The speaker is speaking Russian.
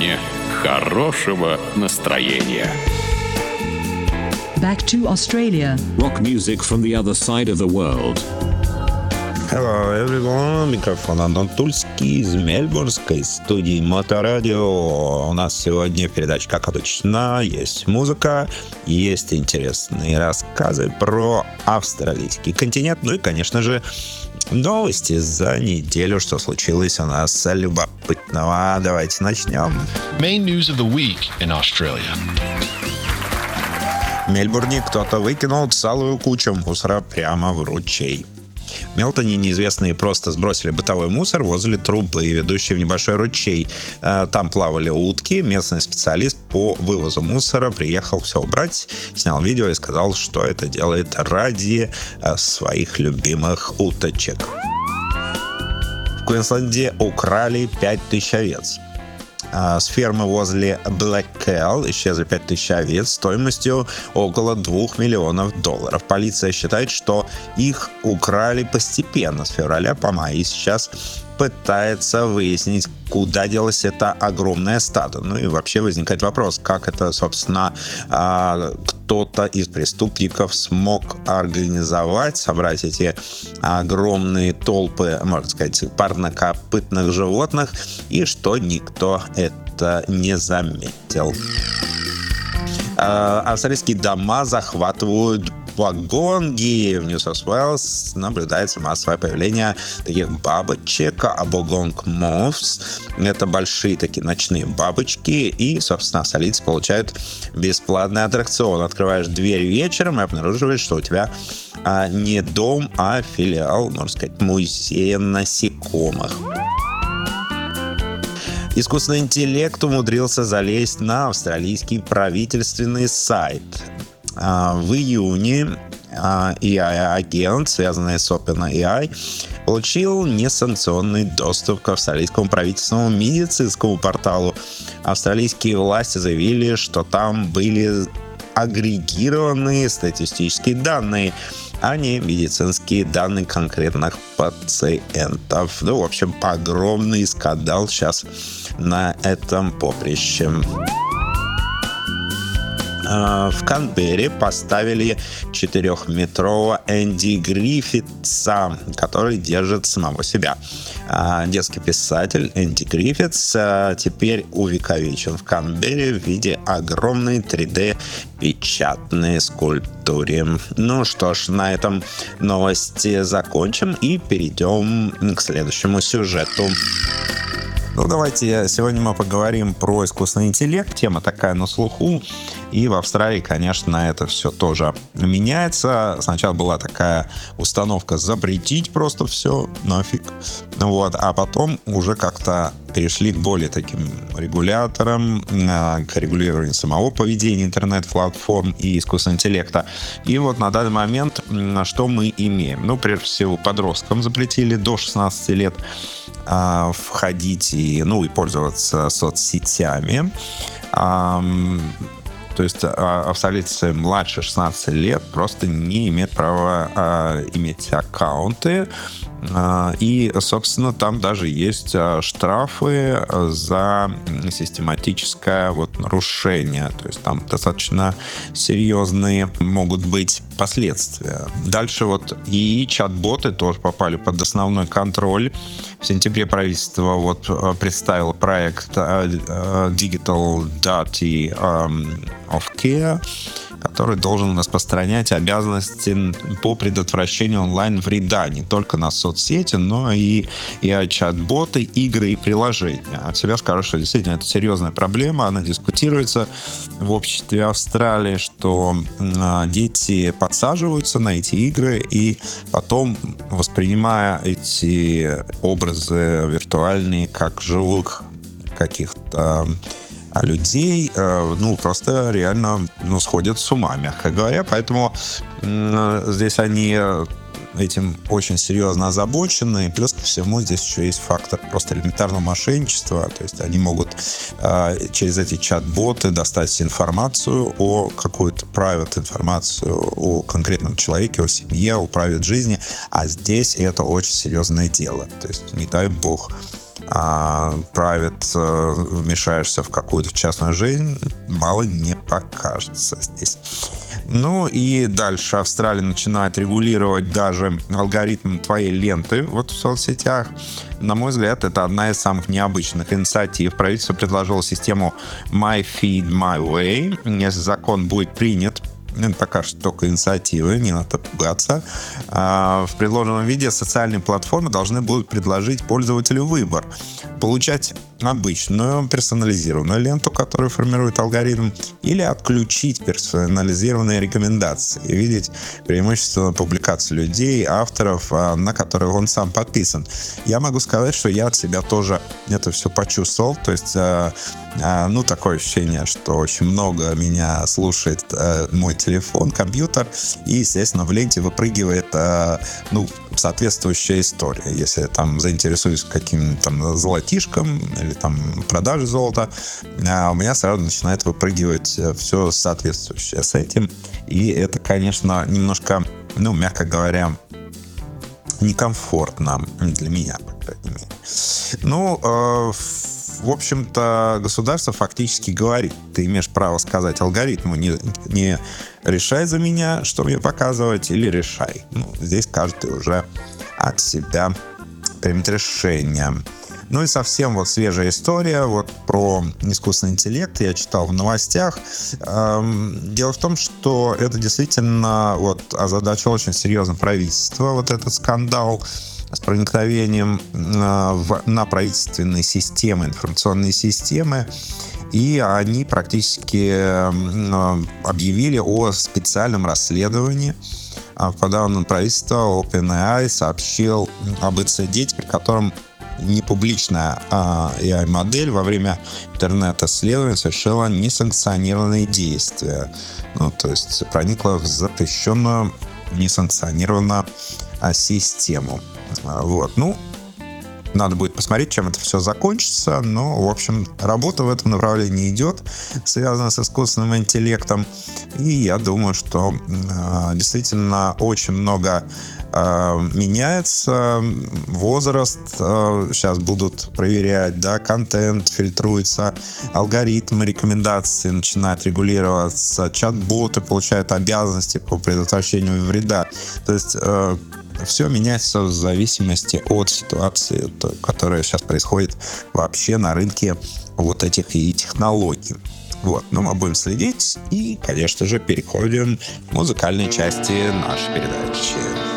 желание хорошего настроения. Back to Australia. Rock music from the other side of the world. Hello everyone, микрофон Антон Тульский из мельбурнской студии Моторадио. У нас сегодня передача, как обычно, есть музыка, есть интересные рассказы про австралийский континент, ну и, конечно же, новости за неделю, что случилось у нас любопытного. Давайте начнем. Main news of the week in Australia. В Мельбурне кто-то выкинул целую кучу мусора прямо в ручей. В Мелтоне неизвестные просто сбросили бытовой мусор возле трубы, ведущей в небольшой ручей. Там плавали утки. Местный специалист по вывозу мусора приехал все убрать, снял видео и сказал, что это делает ради своих любимых уточек. В Квинсленде украли 5000 овец. С фермы возле Блэккелл исчезли 5000 овец стоимостью около $2 миллионов. Полиция считает, что их украли постепенно с февраля по май и сейчас пытается выяснить, куда делось это огромное стадо. Ну и вообще возникает вопрос, как это, собственно, кто-то из преступников смог организовать, собрать эти огромные толпы, можно сказать, парнокопытных животных, и что никто это не заметил. Австралийские дома захватывают Вагонги. В Нью-Саус-Уэллс наблюдается массовое появление таких бабочек, абогонг мофс. Это большие такие ночные бабочки. И, собственно, австралийцы получают бесплатный аттракцион. Открываешь дверь вечером и обнаруживаешь, что у тебя не дом, а филиал, можно сказать, музея насекомых. Искусственный интеллект умудрился залезть на австралийский правительственный сайт. В июне AI-агент, связанный с OpenAI, получил несанкционный доступ к австралийскому правительственному медицинскому порталу. Австралийские власти заявили, что там были агрегированные статистические данные, а не медицинские данные конкретных пациентов. Ну, в общем, огромный скандал сейчас на этом поприще. В Канберре поставили 4-метрового Энди Гриффитса, который держит самого себя. Детский писатель Энди Гриффитс теперь увековечен в Канберре в виде огромной 3D-печатной скульптуры. Ну что ж, на этом новости закончим и перейдем к следующему сюжету. Ну, давайте сегодня мы поговорим про искусственный интеллект. Тема такая на слуху. И в Австралии, конечно, это все тоже меняется. Сначала была такая установка запретить просто все нафиг. Вот. А потом уже как-то перешли к более таким регуляторам, к регулированию самого поведения интернет-платформ и искусственного интеллекта. И вот на данный момент что мы имеем? Ну, прежде всего, подросткам запретили до 16 лет входить и пользоваться соцсетями. То есть австралийцы младше 16 лет просто не имеют права иметь аккаунты. И, собственно, там даже есть штрафы за систематическое нарушение. То есть там достаточно серьезные могут быть последствия. Дальше и чат-боты тоже попали под основной контроль. В сентябре правительство представило проект Digital Duty of Care, который должен распространять обязанности по предотвращению онлайн-вреда не только на соцсети, но и чат-боты, игры и приложения. От себя скажу, что действительно это серьезная проблема, она дискутируется в обществе Австралии, что дети подсаживаются на эти игры и потом, воспринимая эти образы виртуальные как живых каких-то людей, просто реально сходят с ума, мягко говоря. Поэтому здесь они этим очень серьезно озабочены. И плюс ко всему здесь еще есть фактор просто элементарного мошенничества. То есть они могут через эти чат-боты достать информацию какую-то private информацию о конкретном человеке, о семье, о private жизни. А здесь это очень серьезное дело. То есть, не дай бог, private, вмешаешься в какую-то частную жизнь, мало не покажется здесь. Ну и дальше Австралия начинает регулировать даже алгоритм твоей ленты вот в соцсетях. На мой взгляд, это одна из самых необычных инициатив. Правительство предложило систему My Feed, My Way. Если закон будет принят, это пока что только инициативы, не надо пугаться. В предложенном виде социальные платформы должны будут предложить пользователю выбор: получать обычную персонализированную ленту, которую формирует алгоритм, или отключить персонализированные рекомендации и видеть преимущественно публикации людей, авторов, на которые он сам подписан. Я могу сказать, что я от себя тоже это все почувствовал. То есть, такое ощущение, что очень много меня слушает мой телефон, компьютер, и, естественно, в ленте выпрыгивает соответствующая история. Если я там заинтересуюсь каким-то там золотишком или там продажей золота, у меня сразу начинает выпрыгивать все соответствующее с этим. И это, конечно, немножко, мягко говоря, некомфортно для меня, по крайней мере. В общем-то, государство фактически говорит: ты имеешь право сказать алгоритму, не решай за меня, что мне показывать, или решай. Здесь каждый уже от себя примет решение. И совсем свежая история про искусственный интеллект. Я читал в новостях. Дело в том, что это действительно озадачило очень серьезно правительство, этот скандал с проникновением на правительственные системы, информационные системы. И они практически объявили о специальном расследовании. По данным правительства, OpenAI сообщил об инциденте, при котором непубличная AI-модель во время интернет-исследования совершила несанкционированные действия. То есть проникла в запрещенную, несанкционированную систему. Надо будет посмотреть, чем это все закончится. Но, в общем, работа в этом направлении идет, связанная с искусственным интеллектом. И я думаю, что действительно очень много меняется. Возраст сейчас будут проверять, контент фильтруется, алгоритмы рекомендаций начинают регулироваться, чат-боты получают обязанности по предотвращению вреда. То есть все меняется в зависимости от ситуации, которая сейчас происходит вообще на рынке этих и технологий. Мы будем следить и, конечно же, переходим к музыкальной части нашей передачи.